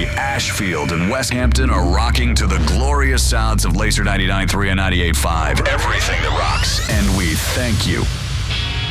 Ashfield, and West Hampton are rocking to the glorious sounds of Laser 99.3 and 98.5. Everything that rocks. And we thank you